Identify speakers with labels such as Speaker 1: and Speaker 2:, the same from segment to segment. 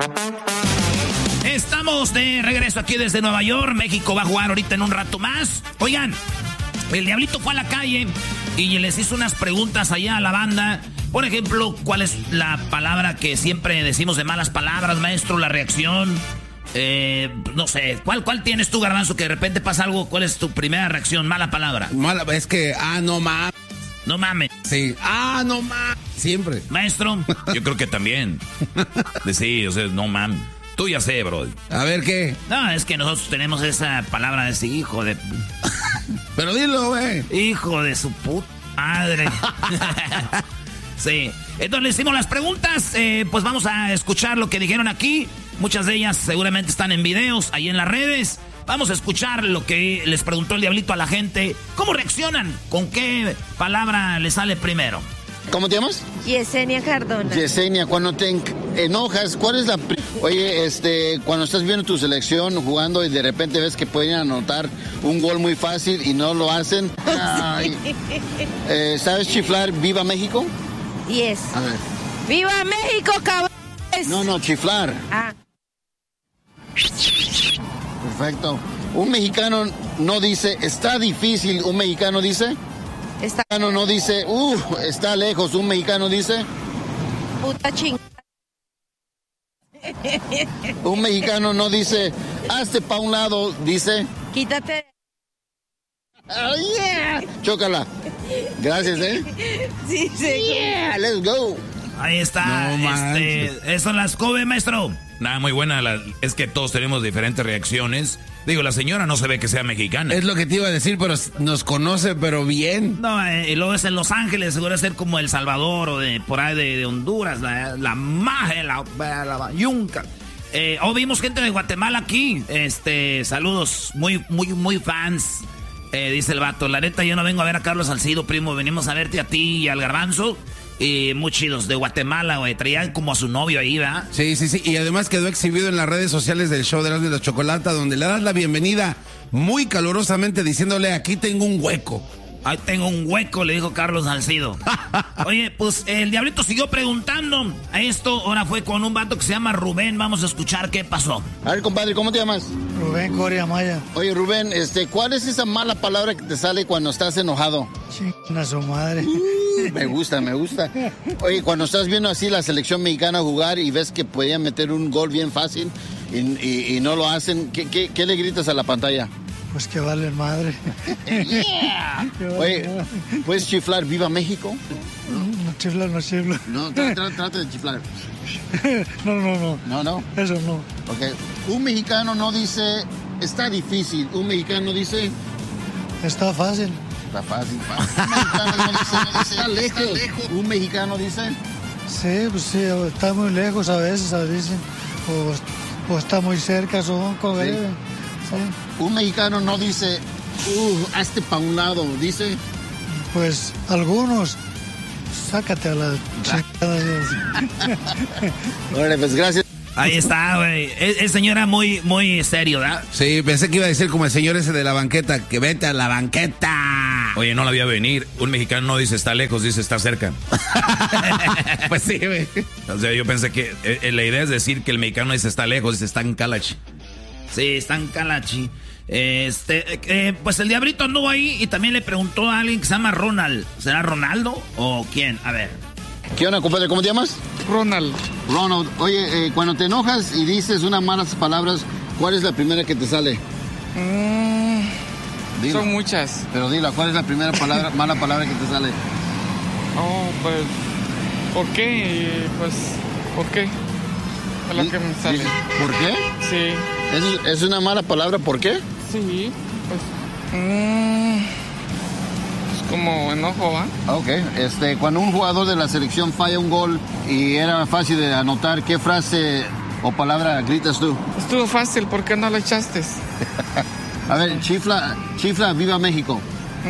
Speaker 1: Estamos de regreso aquí desde Nueva York. México va a jugar ahorita en un rato más. Oigan, el Diablito fue a la calle y les hizo unas preguntas allá a la banda. Por ejemplo, ¿cuál es la palabra que siempre decimos de malas palabras, maestro? La reacción. No sé, ¿cuál tienes tú, Garbanzo, que de repente pasa algo? ¿Cuál es tu primera reacción? Mala palabra.
Speaker 2: Mala, es que, no mames.
Speaker 1: No mames.
Speaker 2: Sí, no mames. Siempre.
Speaker 1: Maestro.
Speaker 3: Yo creo que también. Sí, o sea, no mames. Tú ya sé, bro.
Speaker 2: A ver, ¿qué?
Speaker 1: No, es que nosotros tenemos esa palabra de ese hijo de...
Speaker 2: Pero dilo, güey.
Speaker 1: Hijo de su puta madre. Sí. Entonces le hicimos las preguntas. Pues vamos a escuchar lo que dijeron aquí. Muchas de ellas seguramente están en videos, ahí en las redes. Vamos a escuchar lo que les preguntó el Diablito a la gente. ¿Cómo reaccionan? ¿Con qué palabra les sale primero?
Speaker 4: ¿Cómo te llamas?
Speaker 5: Yesenia Cardona.
Speaker 4: Yesenia, cuando te enojas, ¿cuál es la... Oye, cuando estás viendo tu selección jugando y de repente ves que pueden anotar un gol muy fácil y no lo hacen. Ay. ¿Sabes chiflar Viva México?
Speaker 5: Yes.
Speaker 4: A ver.
Speaker 5: ¡Viva México, cabrón!
Speaker 4: No, chiflar. Perfecto. Un mexicano no dice, está difícil. Un mexicano dice... Un mexicano no dice, está lejos. Un mexicano dice...
Speaker 5: Puta chingada.
Speaker 4: Un mexicano no dice, hazte pa' un lado, dice...
Speaker 5: Quítate.
Speaker 4: Oh, yeah. Chócala. Gracias,
Speaker 5: Sí, sí.
Speaker 4: Yeah, let's go.
Speaker 1: Ahí está. Eso las Kobe, maestro.
Speaker 3: Nada, muy buena. Es que todos tenemos diferentes reacciones. Digo, la señora no se ve que sea mexicana.
Speaker 2: Es lo que te iba a decir, pero nos conoce, pero bien.
Speaker 1: No, y luego es en Los Ángeles, seguro es ser como El Salvador o de por ahí de Honduras, la maje, la yunca. Vimos gente de Guatemala aquí. Saludos, muy fans. Dice el vato, la neta yo no vengo a ver a Carlos Salcido, primo, venimos a verte a ti y al Garbanzo. Muy chidos, de Guatemala, güey. Traían como a su novio ahí, ¿verdad?
Speaker 2: Sí. Y además quedó exhibido en las redes sociales del show de Erasmo y la Chocolata, donde le das la bienvenida muy calurosamente diciéndole, aquí tengo un hueco.
Speaker 1: Ahí tengo un hueco, le dijo Carlos Salcido. Oye, pues el Diablito siguió preguntando a esto. Ahora fue con un vato que se llama Rubén. Vamos a escuchar qué pasó.
Speaker 4: A ver, compadre, ¿cómo te llamas?
Speaker 6: Rubén Coria Maya.
Speaker 4: Oye, Rubén, ¿cuál es esa mala palabra que te sale cuando estás enojado?
Speaker 6: A su madre.
Speaker 4: Me gusta. Oye, cuando estás viendo así la selección mexicana jugar y ves que podían meter un gol bien fácil y no lo hacen, ¿qué le gritas a la pantalla?
Speaker 6: Pues que vale madre.
Speaker 4: Yeah. Oye, ¿puedes chiflar Viva México?
Speaker 6: No chifla.
Speaker 4: No, trata de chiflar.
Speaker 6: No.
Speaker 4: No.
Speaker 6: Eso no.
Speaker 4: Ok. Un mexicano no dice, está difícil. Un mexicano dice...
Speaker 6: Está fácil.
Speaker 4: Está fácil. Un mexicano no dice, está lejos. Un mexicano dice...
Speaker 6: Sí, pues sí, está muy lejos a veces, dicen. O está muy cerca, son como sí. Sí.
Speaker 4: Un mexicano no dice, hazte pa' un lado, dice...
Speaker 6: Pues algunos, sácate a la chingada.
Speaker 4: Órale, pues gracias.
Speaker 1: Ahí está, güey. Es señora muy serio, ¿verdad?
Speaker 2: Sí, pensé que iba a decir como el señor ese de la banqueta, que vete a la banqueta.
Speaker 3: Oye, no la vi a venir. Un mexicano no dice está lejos, dice está cerca.
Speaker 2: Pues sí, güey.
Speaker 3: O sea, yo pensé que la idea es decir que el mexicano dice está lejos, dice está en Calachi.
Speaker 1: Sí, está en Calachi. Pues el Diablito anduvo ahí y también le preguntó a alguien que se llama Ronald. ¿Será Ronaldo o quién? A ver.
Speaker 4: ¿Qué onda, compadre? ¿Cómo te llamas?
Speaker 6: Ronald.
Speaker 4: Oye, cuando te enojas y dices unas malas palabras, ¿cuál es la primera que te sale?
Speaker 7: Son muchas.
Speaker 4: Pero dila, ¿cuál es la primera mala palabra que te sale?
Speaker 7: Pues, ¿por qué? Pues, ¿por qué? Es la que me sale.
Speaker 4: ¿Por qué?
Speaker 7: Sí.
Speaker 4: ¿Es una mala palabra? ¿Por qué?
Speaker 7: Sí, pues... es como enojo, ¿va?
Speaker 4: Ok. Cuando un jugador de la selección falla un gol y era fácil de anotar, ¿qué frase o palabra gritas tú?
Speaker 7: Estuvo fácil, ¿por qué no lo echaste?
Speaker 4: A ver, chifla Viva México.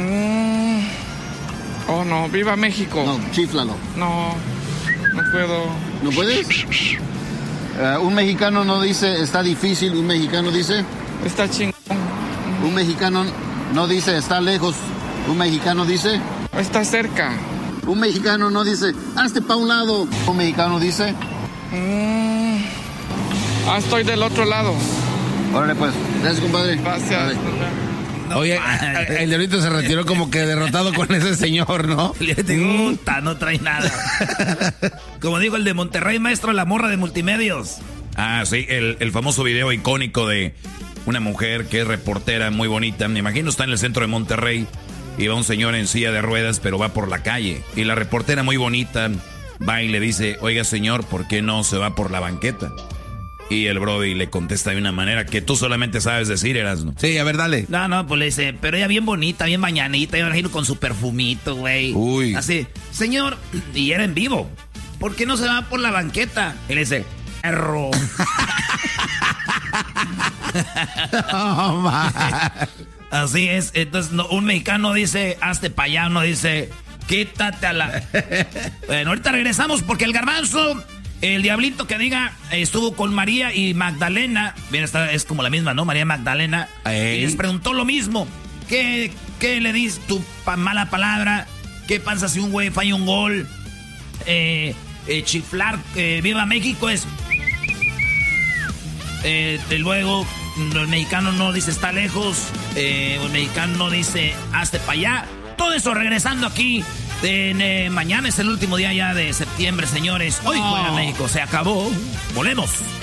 Speaker 7: Oh, no, Viva México.
Speaker 4: No, chiflalo.
Speaker 7: No puedo.
Speaker 4: ¿No puedes? Un mexicano no dice está difícil, un mexicano dice...
Speaker 7: Está chingón.
Speaker 4: Un mexicano no dice está lejos, un mexicano dice...
Speaker 7: Está cerca.
Speaker 4: Un mexicano no dice hazte pa' un lado, un mexicano dice...
Speaker 7: estoy del otro lado.
Speaker 4: Órale, pues. Gracias, compadre.
Speaker 7: Gracias.
Speaker 2: Oye, el Diablito se retiró como que derrotado con ese señor, ¿no?
Speaker 1: Le digo, no trae nada. Como dijo el de Monterrey, maestro, la morra de multimedios.
Speaker 3: Ah, sí, el famoso video icónico de una mujer que es reportera muy bonita. Me imagino está en el centro de Monterrey y va un señor en silla de ruedas, pero va por la calle. Y la reportera muy bonita va y le dice, oiga señor, ¿por qué no se va por la banqueta? Y el brody le contesta de una manera que tú solamente sabes decir, Erasmo.
Speaker 2: Sí, a ver, dale.
Speaker 1: No, pues le dice, pero ella bien bonita, bien bañanita, yo me imagino con su perfumito, güey.
Speaker 2: Uy.
Speaker 1: Así, señor, y era en vivo, ¿por qué no se va por la banqueta? Y le dice, erro. Así es, entonces un mexicano dice, hazte pa' allá, uno dice, quítate a la... Bueno, ahorita regresamos porque el Garbanzo... El Diablito que diga, estuvo con María y Magdalena. Bien, esta es como la misma, ¿no? María Magdalena. Y les preguntó lo mismo. ¿Qué le dices tu mala palabra? ¿Qué pasa si un güey falla un gol? Chiflar, viva México es... luego, el mexicano no dice está lejos. El mexicano no dice hazte para allá. Todo eso regresando aquí. Mañana es el último día ya de septiembre, señores. Hoy juega México, se acabó. Volemos.